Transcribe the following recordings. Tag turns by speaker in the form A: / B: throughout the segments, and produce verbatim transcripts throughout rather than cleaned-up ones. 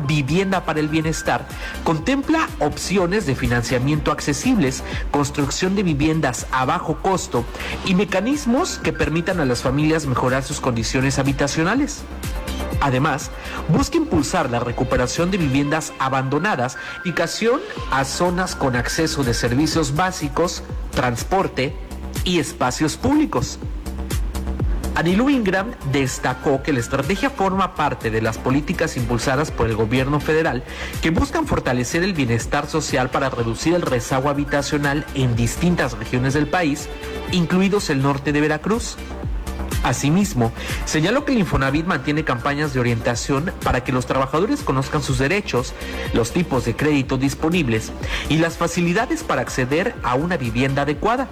A: Vivienda para el Bienestar contempla opciones de financiamiento accesibles, construcción de viviendas a bajo costo y mecanismos que permitan a las familias mejorar sus condiciones habitacionales. Además, busca impulsar la recuperación de viviendas abandonadas y dedicación a zonas con acceso de servicios básicos, transporte y espacios públicos. Anilú Ingram destacó que la estrategia forma parte de las políticas impulsadas por el gobierno federal que buscan fortalecer el bienestar social para reducir el rezago habitacional en distintas regiones del país, incluidos el norte de Veracruz. Asimismo, señaló que el Infonavit mantiene campañas de orientación para que los trabajadores conozcan sus derechos, los tipos de crédito disponibles y las facilidades para acceder a una vivienda adecuada.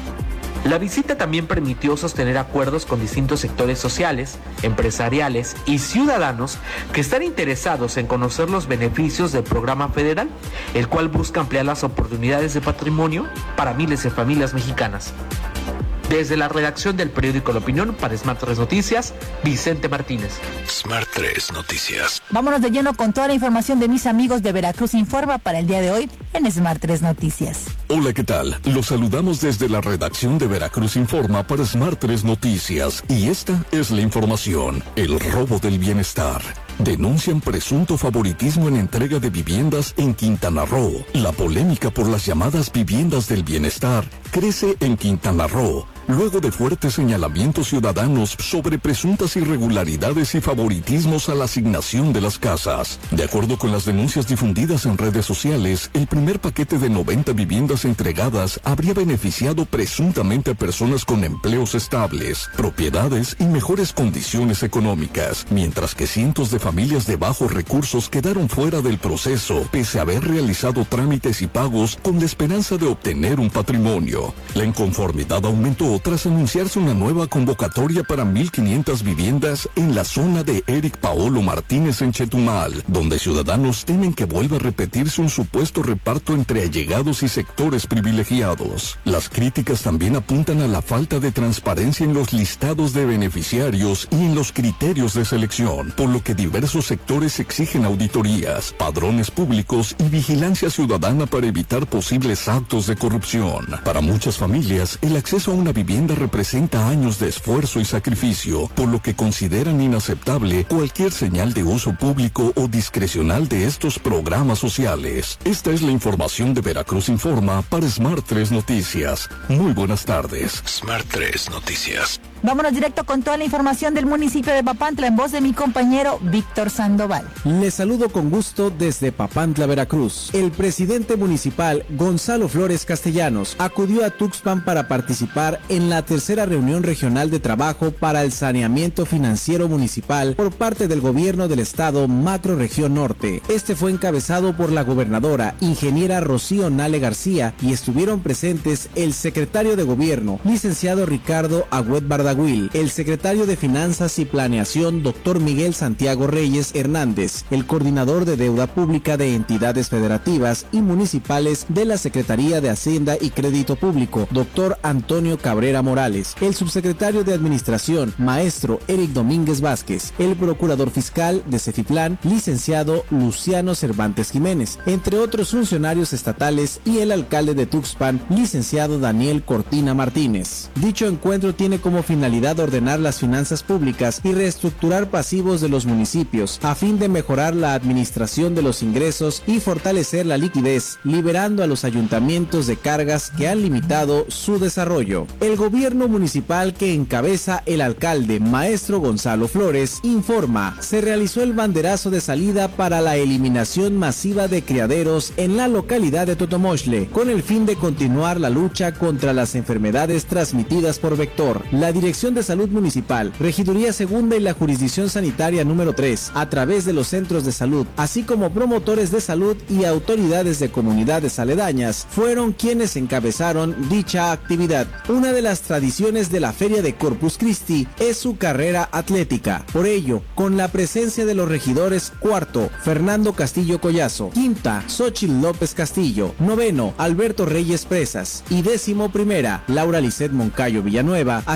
A: La visita también permitió sostener acuerdos con distintos sectores sociales, empresariales y ciudadanos que están interesados en conocer los beneficios del programa federal, el cual busca ampliar las oportunidades de patrimonio para miles de familias mexicanas. Desde la redacción del periódico La Opinión para Smart tres Noticias, Vicente Martínez.
B: Smart tres Noticias.
C: Vámonos de lleno con toda la información de mis amigos de Veracruz Informa para el día de hoy en Smart tres Noticias.
B: Hola, ¿qué tal? Los saludamos desde la redacción de Veracruz Informa para Smart tres Noticias. Y esta es la información. El robo del bienestar. Denuncian presunto favoritismo en entrega de viviendas en Quintana Roo. La polémica por las llamadas viviendas del bienestar crece en Quintana Roo, luego de fuertes señalamientos ciudadanos sobre presuntas irregularidades y favoritismos a la asignación de las casas. De acuerdo con las denuncias difundidas en redes sociales, el primer paquete de noventa viviendas entregadas habría beneficiado presuntamente a personas con empleos estables, propiedades y mejores condiciones económicas, mientras que cientos de familias de bajos recursos quedaron fuera del proceso, pese a haber realizado trámites y pagos con la esperanza de obtener un patrimonio. La inconformidad aumentó tras anunciarse una nueva convocatoria para mil quinientas viviendas en la zona de Eric Paolo Martínez en Chetumal, donde ciudadanos temen que vuelva a repetirse un supuesto reparto entre allegados y sectores privilegiados. Las críticas también apuntan a la falta de transparencia en los listados de beneficiarios y en los criterios de selección, por lo que diversos sectores exigen auditorías, padrones públicos y vigilancia ciudadana para evitar posibles actos de corrupción. Para muchas familias, el acceso a una vivienda representa años de esfuerzo y sacrificio, por lo que consideran inaceptable cualquier señal de uso público o discrecional de estos programas sociales. Esta es la información de Veracruz Informa para Smart tres Noticias. Muy buenas tardes. Smart tres Noticias.
C: Vámonos directo con toda la información del municipio de Papantla en voz de mi compañero Víctor Sandoval.
D: Les saludo con gusto desde Papantla, Veracruz. El presidente municipal Gonzalo Flores Castellanos acudió a Tuxpan para participar en la tercera reunión regional de trabajo para el saneamiento financiero municipal por parte del gobierno del estado Macrorregión Norte. Este fue encabezado por la gobernadora ingeniera Rocío Nale García y estuvieron presentes el secretario de gobierno, licenciado Ricardo Agüed Bardaguil, el secretario de Finanzas y Planeación, doctor Miguel Santiago Reyes Hernández, el coordinador de deuda pública de entidades federativas y municipales de la Secretaría de Hacienda y Crédito Público, doctor Antonio Cabrera Morales, el subsecretario de Administración, maestro Eric Domínguez Vázquez, el procurador fiscal de Cefiplán, licenciado Luciano Cervantes Jiménez, entre otros funcionarios estatales, y el alcalde de Tuxpan, licenciado Daniel Cortina Martínez. Dicho encuentro tiene como finalidad ordenar las finanzas públicas y reestructurar pasivos de los municipios a fin de mejorar la administración de los ingresos y fortalecer la liquidez, liberando a los ayuntamientos de cargas que han limitado su desarrollo. El gobierno municipal que encabeza el alcalde maestro Gonzalo Flores informa, se realizó el banderazo de salida para la eliminación masiva de criaderos en la localidad de Totomochle, con el fin de continuar la lucha contra las enfermedades transmitidas por vector. La Dirección de Salud Municipal, Regiduría Segunda y la Jurisdicción Sanitaria número tres, a través de los centros de salud, así como promotores de salud y autoridades de comunidades aledañas, fueron quienes encabezaron dicha actividad. Una de las tradiciones de la Feria de Corpus Christi es su carrera atlética. Por ello, con la presencia de los regidores cuarto, Fernando Castillo Collazo, quinta, Xóchitl López Castillo, noveno, Alberto Reyes Presas y décimo primera, Laura Lisset Moncayo Villanueva, así como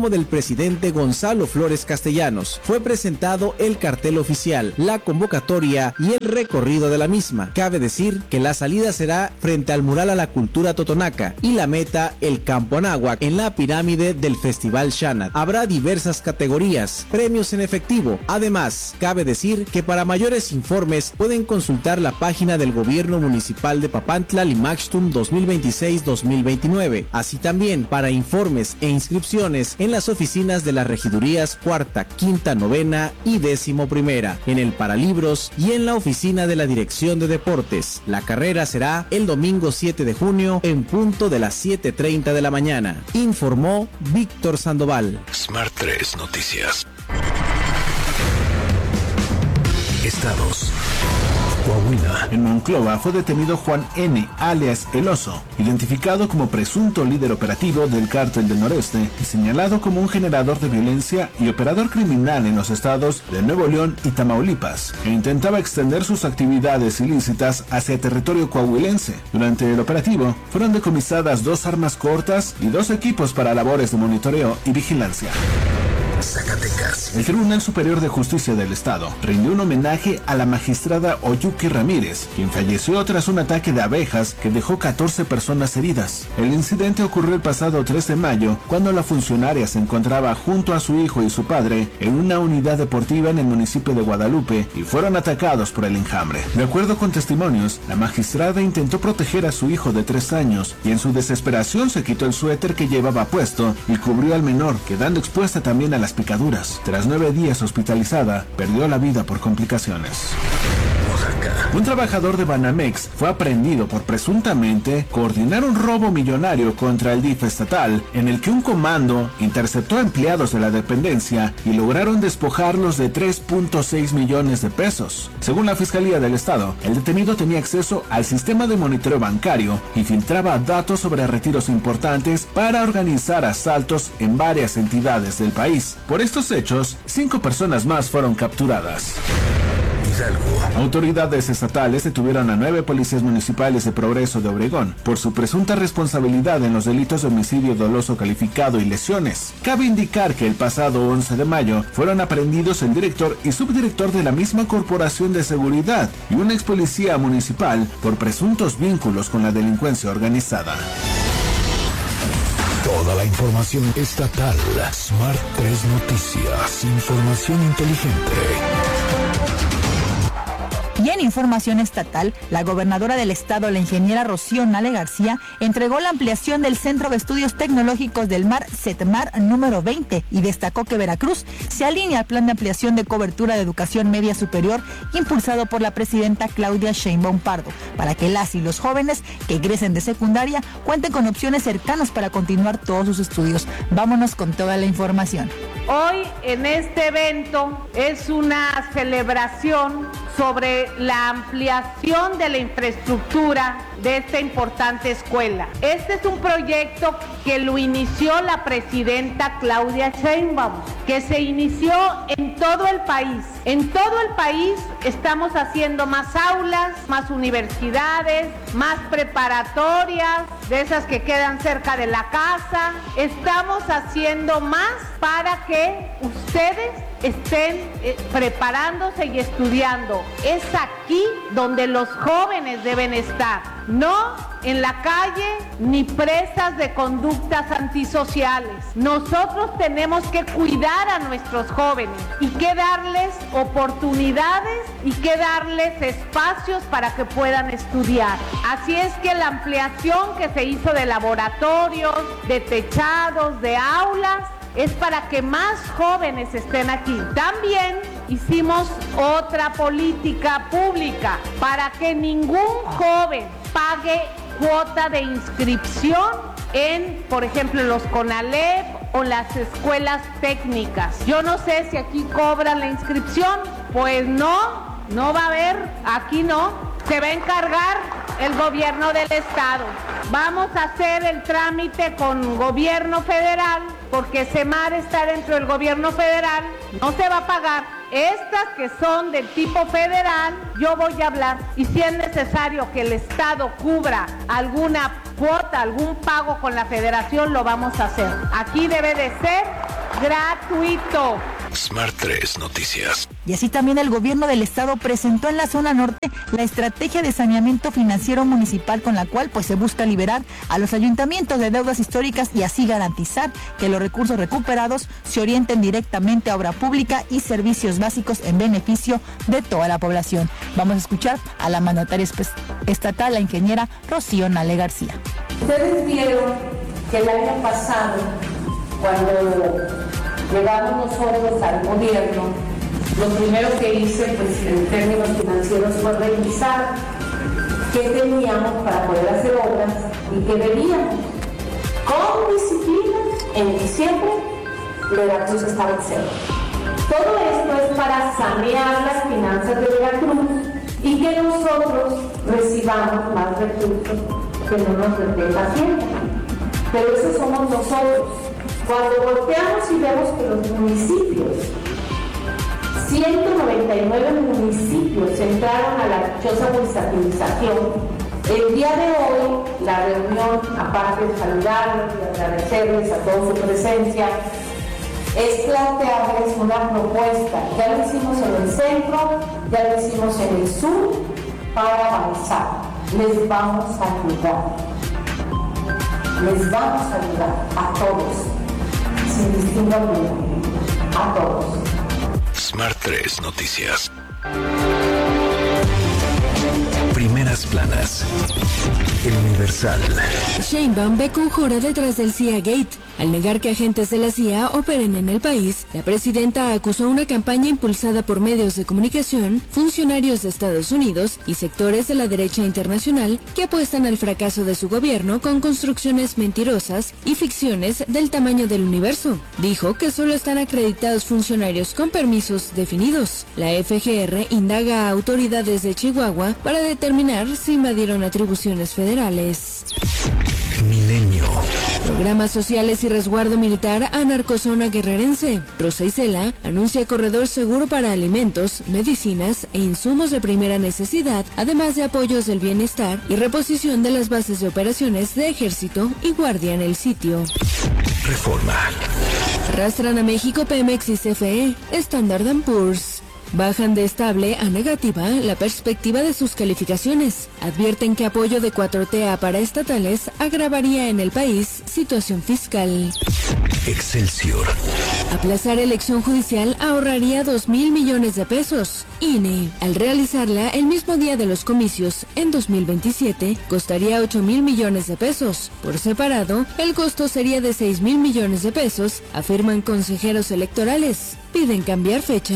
D: gobierno del presidente Gonzalo Flores Castellanos. Fue presentado el cartel oficial, la convocatoria y el recorrido de la misma. Cabe decir que la salida será frente al mural a la cultura totonaca y la meta el Campo Anáhuac en la pirámide del Festival Xanad. Habrá diversas categorías, premios en efectivo. Además, cabe decir que para mayores informes pueden consultar la página del gobierno municipal de Papantla Limaxtum dos mil veintiséis dos mil veintinueve, así también para informes e inscripciones en las oficinas de las regidurías cuarta, quinta, novena y décimo primera, en el Paralibros y en la oficina de la Dirección de Deportes. La carrera será el domingo siete de junio en punto de las siete treinta de la mañana, informó Víctor Sandoval.
B: Smart tres Noticias. Estados. Coahuila.
E: En Monclova fue detenido Juan N., alias El Oso, identificado como presunto líder operativo del Cártel del Noreste y señalado como un generador de violencia y operador criminal en los estados de Nuevo León y Tamaulipas, que intentaba extender sus actividades ilícitas hacia territorio coahuilense. Durante el operativo, fueron decomisadas dos armas cortas y dos equipos para labores de monitoreo y vigilancia.
B: Zacatecas.
E: El Tribunal Superior de Justicia del Estado rindió un homenaje a la magistrada Oyuki Ramírez, quien falleció tras un ataque de abejas que dejó catorce personas heridas. El incidente ocurrió el pasado tres de mayo, cuando la funcionaria se encontraba junto a su hijo y su padre en una unidad deportiva en el municipio de Guadalupe y fueron atacados por el enjambre. De acuerdo con testimonios, la magistrada intentó proteger a su hijo de tres años y en su desesperación se quitó el suéter que llevaba puesto y cubrió al menor, quedando expuesta también a las picaduras. Tras nueve días hospitalizada, perdió la vida por complicaciones.
B: Oaxaca.
E: Un trabajador de Banamex fue aprehendido por presuntamente coordinar un robo millonario contra el D I F estatal, en el que un comando interceptó a empleados de la dependencia y lograron despojarlos de tres punto seis millones de pesos. Según la Fiscalía del Estado, el detenido tenía acceso al sistema de monitoreo bancario y filtraba datos sobre retiros importantes para organizar asaltos en varias entidades del país. Por estos hechos, cinco personas más fueron capturadas. Autoridades estatales detuvieron a nueve policías municipales de Progreso de Obregón por su presunta responsabilidad en los delitos de homicidio doloso calificado y lesiones. Cabe indicar que el pasado once de mayo fueron aprehendidos el director y subdirector de la misma corporación de seguridad y un ex policía municipal por presuntos vínculos con la delincuencia organizada.
B: Toda la información estatal. Smart tres Noticias. Información inteligente.
C: Y en información estatal, la gobernadora del estado, la ingeniera Rocío Nale García, entregó la ampliación del Centro de Estudios Tecnológicos del Mar, CETMAR número veinte, y destacó que Veracruz se alinea al plan de ampliación de cobertura de educación media superior impulsado por la presidenta Claudia Sheinbaum Pardo, para que las y los jóvenes que egresen de secundaria cuenten con opciones cercanas para continuar todos sus estudios. Vámonos con toda la información.
F: Hoy en este evento es una celebración sobre la ampliación de la infraestructura de esta importante escuela. Este es un proyecto que lo inició la presidenta Claudia Sheinbaum, que se inició en todo el país. En todo el país estamos haciendo más aulas, más universidades, más preparatorias, de esas que quedan cerca de la casa. Estamos haciendo más para que ustedes estén eh, preparándose y estudiando. Es aquí donde los jóvenes deben estar, no en la calle ni presas de conductas antisociales. Nosotros tenemos que cuidar a nuestros jóvenes y que darles oportunidades y que darles espacios para que puedan estudiar. Así es que la ampliación que se hizo de laboratorios, de techados, de aulas, es para que más jóvenes estén aquí. También hicimos otra política pública para que ningún joven pague cuota de inscripción en, por ejemplo, los CONALEP o las escuelas técnicas. Yo no sé si aquí cobran la inscripción, pues no, no va a haber, aquí no. Se va a encargar el gobierno del estado. Vamos a hacer el trámite con gobierno federal, porque CEMAR está dentro del gobierno federal, no se va a pagar. Estas que son del tipo federal, yo voy a hablar. Y si es necesario que el estado cubra alguna cuota, algún pago con la federación, lo vamos a hacer. Aquí debe de ser gratuito.
B: Smart tres Noticias.
C: Y así también el gobierno del estado presentó en la zona norte la estrategia de saneamiento financiero municipal con la cual pues se busca liberar a los ayuntamientos de deudas históricas y así garantizar que los recursos recuperados se orienten directamente a obra pública y servicios básicos en beneficio de toda la población. Vamos a escuchar a la mandataria estatal, la ingeniera Rocío Nale García.
G: Ustedes vieron que el año pasado, cuando llegamos nosotros al gobierno, lo primero que hice, pues en términos financieros, fue revisar qué teníamos para poder hacer obras y qué debíamos. Con disciplina, en diciembre, Veracruz estaba en cero. Todo esto es para sanear las finanzas de Veracruz y que nosotros recibamos más recursos que no nos retenga Hacienda. Pero esos somos nosotros. Cuando volteamos y vemos que los municipios, ciento noventa y nueve municipios entraron a la dichosa municipalización, el día de hoy la reunión, aparte de saludarles y agradecerles a todos su presencia, es plantearles una propuesta. Ya lo hicimos en el centro, ya lo hicimos en el sur, para avanzar. Les vamos a ayudar. Les vamos a ayudar a todos, sin distingo alguno, a todos.
B: Smart tres Noticias. Primeras planas. El Universal.
H: Sheinbaum ve conjura detrás del C I A Gate. Al negar que agentes de la C I A operen en el país, la presidenta acusó una campaña impulsada por medios de comunicación, funcionarios de Estados Unidos y sectores de la derecha internacional que apuestan al fracaso de su gobierno con construcciones mentirosas y ficciones del tamaño del universo. Dijo que solo están acreditados funcionarios con permisos definidos. La F G R indaga a autoridades de Chihuahua para determinar si invadieron atribuciones federales.
B: Milenio.
H: Programas sociales y resguardo militar a narcozona guerrerense. Rosa Isela anuncia corredor seguro para alimentos, medicinas e insumos de primera necesidad, además de apoyos del bienestar y reposición de las bases de operaciones de Ejército y Guardia en el sitio.
B: Reforma.
H: Arrastran a México Pemex y C F E, Standard and Poor's. Bajan de estable a negativa la perspectiva de sus calificaciones. Advierten que apoyo de cuatro T a paraestatales agravaría en el país situación fiscal.
B: Excelsior.
H: Aplazar elección judicial ahorraría dos mil millones de pesos. I N E, al realizarla el mismo día de los comicios en dos mil veintisiete, costaría ocho mil millones de pesos. Por separado, el costo sería de seis mil millones de pesos, afirman consejeros electorales. Piden cambiar fecha.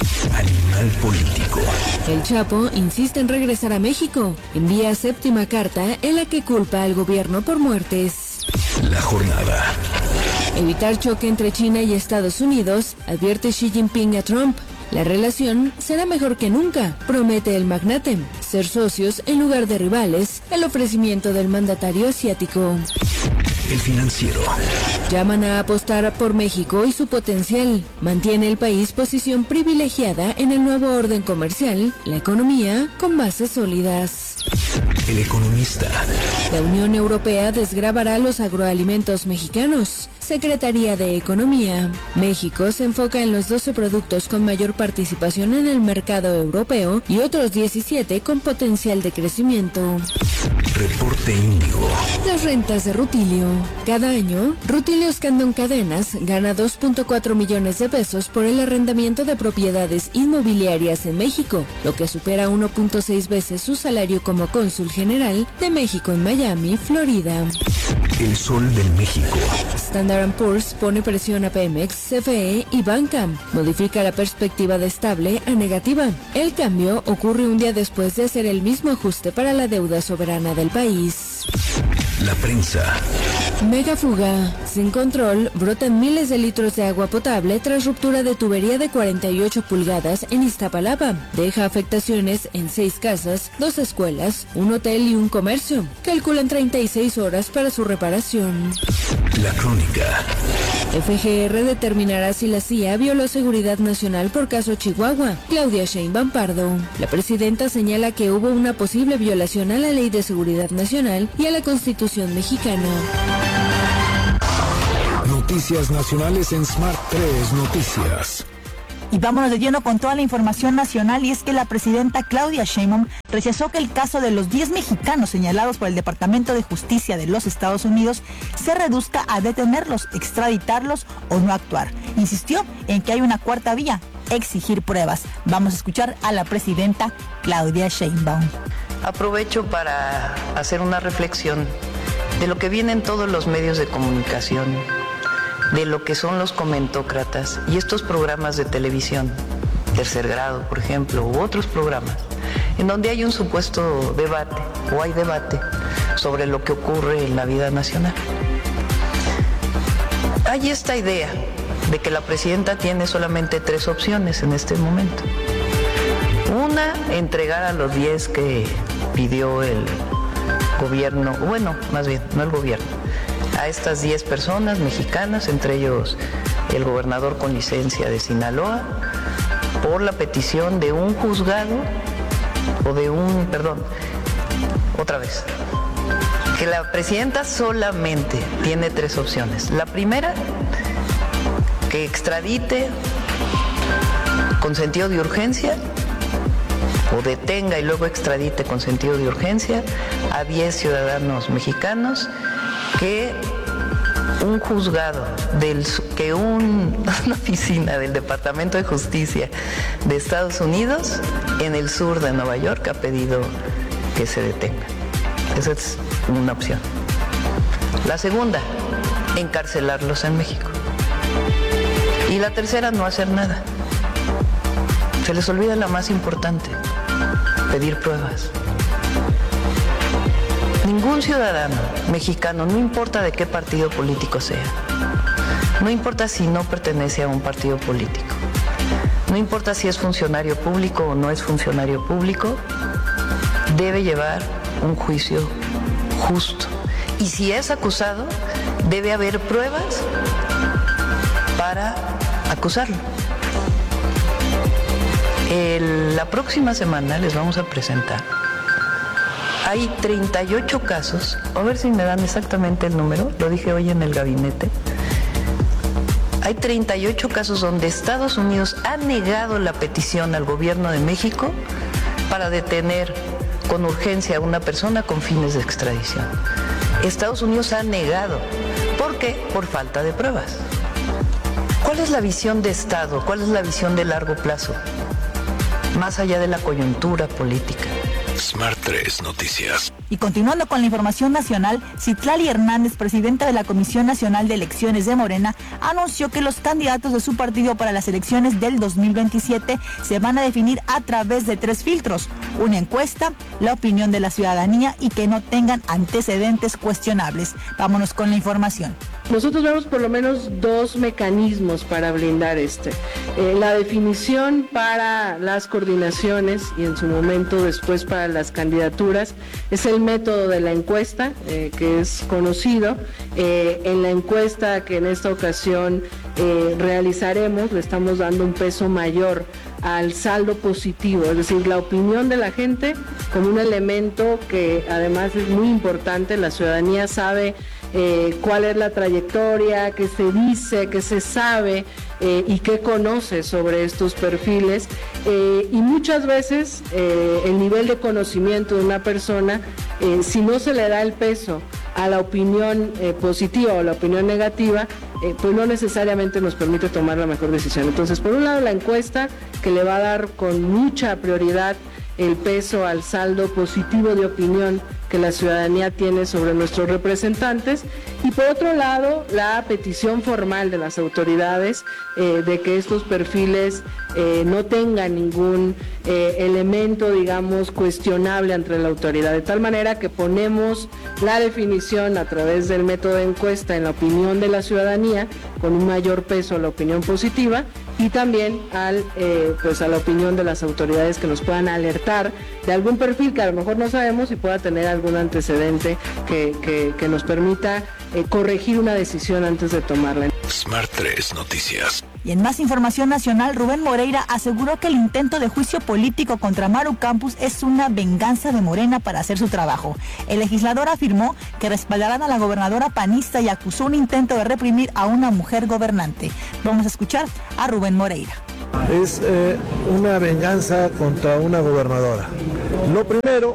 B: Animal político.
H: El Chapo insiste en regresar a México. Envía séptima carta en la que culpa al gobierno por muertes.
B: La jornada.
H: Evitar choque entre China y Estados Unidos, advierte Xi Jinping a Trump. La relación será mejor que nunca, promete el magnate. Ser socios en lugar de rivales, el ofrecimiento del mandatario asiático.
B: El Financiero.
H: Llaman a apostar por México y su potencial. Mantiene el país posición privilegiada en el nuevo orden comercial, la economía con bases sólidas.
B: El Economista.
H: La Unión Europea desgravará los agroalimentos mexicanos. Secretaría de Economía. México se enfoca en los doce productos con mayor participación en el mercado europeo y otros diecisiete con potencial de crecimiento.
B: Reporte Índigo.
H: Las rentas de Rutilio. Cada año, Rutilio Escandón Cadenas gana dos punto cuatro millones de pesos por el arrendamiento de propiedades inmobiliarias en México, lo que supera uno punto seis veces su salario como cónsul general de México en Miami, Florida.
B: El Sol del México.
H: Standard and Poor's pone presión a Pemex, C F E y Banca. Modifica la perspectiva de estable a negativa. El cambio ocurre un día después de hacer el mismo ajuste para la deuda soberana del país.
B: La prensa.
H: Mega fuga. Sin control, brotan miles de litros de agua potable tras ruptura de tubería de cuarenta y ocho pulgadas en Iztapalapa. Deja afectaciones en seis casas, dos escuelas, un hotel y un comercio. Calculan treinta y seis horas para su reparación.
B: La Crónica.
H: F G R determinará si la C I A violó seguridad nacional por caso Chihuahua. Claudia Sheinbaum Pardo. La presidenta señala que hubo una posible violación a la Ley de Seguridad Nacional y a la Constitución mexicana.
I: noticias nacionales en Smart tres Noticias.
C: Y vámonos de lleno con toda la información nacional, y es que la presidenta Claudia Sheinbaum rechazó que el caso de los diez mexicanos señalados por el Departamento de Justicia de los Estados Unidos se reduzca a detenerlos, extraditarlos o no actuar. Insistió en que hay una cuarta vía: exigir pruebas. Vamos a escuchar a la presidenta Claudia Sheinbaum.
J: Aprovecho para hacer una reflexión de lo que viene en todos los medios de comunicación, de lo que son los comentócratas y estos programas de televisión, Tercer Grado, por ejemplo, u otros programas, en donde hay un supuesto debate, o hay debate, sobre lo que ocurre en la vida nacional. Hay esta idea de que la presidenta tiene solamente tres opciones en este momento. Una, entregar a los diez que pidió el gobierno, bueno, más bien, no el gobierno, a estas diez personas mexicanas, entre ellos el gobernador con licencia de Sinaloa, por la petición de un juzgado, o de un, perdón, otra vez, que la presidenta solamente tiene tres opciones. La primera, que extradite con sentido de urgencia, o detenga y luego extradite con sentido de urgencia a diez ciudadanos mexicanos que un juzgado, del, que un, una oficina del Departamento de Justicia de Estados Unidos en el sur de Nueva York ha pedido que se detenga. Esa es una opción. La segunda, encarcelarlos en México. Y la tercera, no hacer nada. Se les olvida la más importante: pedir pruebas. Ningún ciudadano mexicano, no importa de qué partido político sea, no importa si no pertenece a un partido político, no importa si es funcionario público o no es funcionario público, debe llevar un juicio justo. Y si es acusado, debe haber pruebas para acusarlo. El, la próxima semana les vamos a presentar. Hay treinta y ocho casos, a ver si me dan exactamente el número, lo dije hoy en el gabinete. Hay treinta y ocho casos donde Estados Unidos ha negado la petición al gobierno de México para detener con urgencia a una persona con fines de extradición. Estados Unidos ha negado. ¿Por qué? Por falta de pruebas. ¿Cuál es la visión de Estado? ¿Cuál es la visión de largo plazo? Más allá de la coyuntura política.
I: Smart tres Noticias.
C: Y continuando con la información nacional, Citlali Hernández, presidenta de la Comisión Nacional de Elecciones de Morena, anunció que los candidatos de su partido para las elecciones del dos mil veintisiete se van a definir a través de tres filtros: una encuesta, la opinión de la ciudadanía y que no tengan antecedentes cuestionables. Vámonos con la información.
K: Nosotros vemos por lo menos dos mecanismos para blindar este. Eh, la definición para las coordinaciones y en su momento después para las candidaturas es el método de la encuesta, eh, que es conocido. Eh, en la encuesta que en esta ocasión eh, realizaremos, le estamos dando un peso mayor al saldo positivo, es decir, la opinión de la gente como un elemento que además es muy importante. La ciudadanía sabe Eh, cuál es la trayectoria, qué se dice, qué se sabe eh, y qué conoce sobre estos perfiles, eh, y muchas veces eh, el nivel de conocimiento de una persona, eh, si no se le da el peso a la opinión eh, positiva o la opinión negativa, eh, pues no necesariamente nos permite tomar la mejor decisión. Entonces, por un lado, la encuesta, que le va a dar con mucha prioridad el peso al saldo positivo de opinión que la ciudadanía tiene sobre nuestros representantes, y por otro lado la petición formal de las autoridades eh, de que estos perfiles eh, no tengan ningún eh, elemento, digamos, cuestionable ante la autoridad, de tal manera que ponemos la definición a través del método de encuesta en la opinión de la ciudadanía, con un mayor peso a la opinión positiva, y también al, eh, pues a la opinión de las autoridades que nos puedan alertar de algún perfil que a lo mejor no sabemos y pueda tener algún antecedente que, que, que nos permita eh, corregir una decisión antes de tomarla.
I: Smart tres Noticias.
C: Y en más información nacional, Rubén Moreira aseguró que el intento de juicio político contra Maru Campos es una venganza de Morena para hacer su trabajo. El legislador afirmó que respaldarán a la gobernadora panista y acusó un intento de reprimir a una mujer gobernante. Vamos a escuchar a Rubén Moreira.
L: Es eh, una venganza contra una gobernadora. Lo primero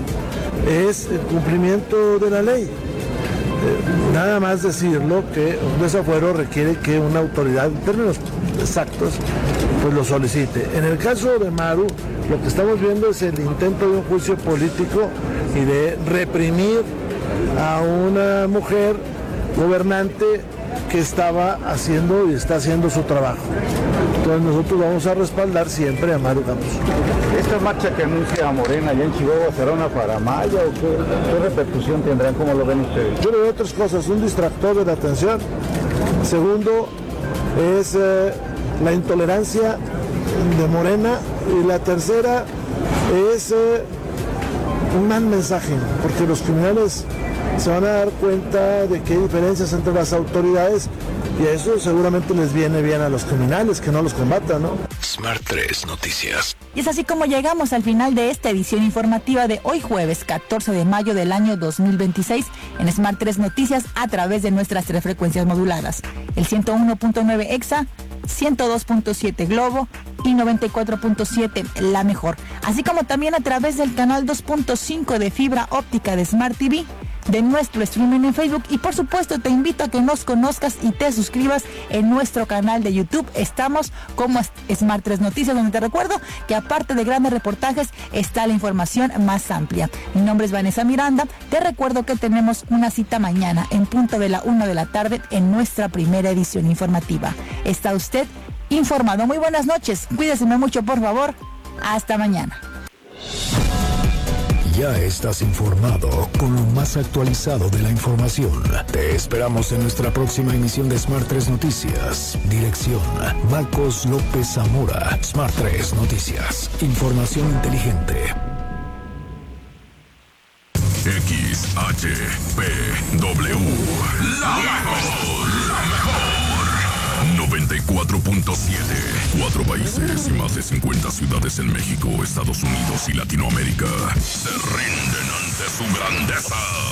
L: es el cumplimiento de la ley. Eh, nada más decirlo que un desafuero requiere que una autoridad, en términos exactos, pues lo solicite. En el caso de Maru, lo que estamos viendo es el intento de un juicio político y de reprimir a una mujer gobernante que estaba haciendo y está haciendo su trabajo. Entonces nosotros vamos a respaldar siempre a Maru Campos.
M: ¿Esta marcha que anuncia Morena allá en Chihuahua será una faramalla o qué, qué repercusión tendrán? ¿Cómo lo ven ustedes?
L: Yo le veo otras cosas, un distractor de la atención. Segundo, es eh, la intolerancia de Morena. Y la tercera es eh, un mal mensaje, porque los criminales se van a dar cuenta de que hay diferencias entre las autoridades y a eso seguramente les viene bien a los criminales, que no los combatan, ¿no?
I: Smart tres Noticias.
C: Y es así como llegamos al final de esta edición informativa de hoy jueves catorce de mayo del año dos mil veintiséis en Smart tres Noticias a través de nuestras tres frecuencias moduladas. El ciento uno punto nueve Exa, ciento dos punto siete Globo y noventa y cuatro punto siete La Mejor. Así como también a través del canal dos punto cinco de fibra óptica de Smart T V, de nuestro streaming en Facebook y por supuesto te invito a que nos conozcas y te suscribas en nuestro canal de YouTube. Estamos como Smart tres Noticias, donde te recuerdo que aparte de grandes reportajes está la información más amplia. Mi nombre es Vanessa Miranda. Te recuerdo que tenemos una cita mañana en punto de la una de la tarde en nuestra primera edición informativa. Está usted informado. Muy buenas noches. Cuídese mucho, por favor. Hasta mañana.
I: Ya estás informado con lo más actualizado de la información. Te esperamos en nuestra próxima emisión de Smart tres Noticias. Dirección: Marcos López Zamora. Smart tres Noticias. Información inteligente.
B: X H P W. La mejor. La mejor. noventa y cuatro punto siete. Cuatro países y más de cincuenta ciudades en México, Estados Unidos y Latinoamérica se rinden ante su grandeza.